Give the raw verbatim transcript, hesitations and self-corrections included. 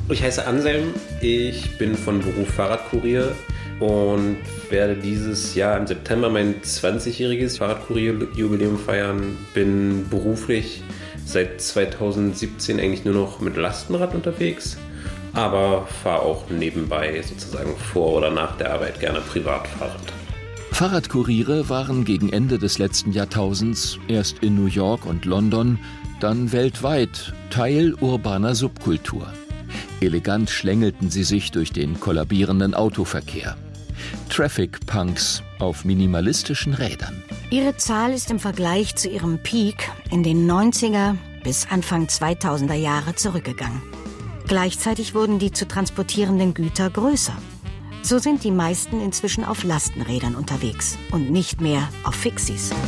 Ich heiße Anselm, ich bin von Beruf Fahrradkurier und werde dieses Jahr im September mein zwanzigjähriges Fahrradkurier-Jubiläum feiern. Bin beruflich seit zweitausendsiebzehn eigentlich nur noch mit Lastenrad unterwegs, aber fahre auch nebenbei sozusagen vor oder nach der Arbeit gerne Privatfahrrad. Fahrradkuriere waren gegen Ende des letzten Jahrtausends erst in New York und London, dann weltweit Teil urbaner Subkultur. Elegant schlängelten sie sich durch den kollabierenden Autoverkehr. Traffic Punks auf minimalistischen Rädern. Ihre Zahl ist im Vergleich zu ihrem Peak in den neunziger bis Anfang zweitausender Jahre zurückgegangen. Gleichzeitig wurden die zu transportierenden Güter größer. So sind die meisten inzwischen auf Lastenrädern unterwegs und nicht mehr auf Fixies.